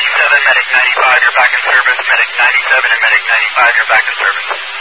97, Medic 95, you're back in service. Medic 97 and Medic 95, you're back in service.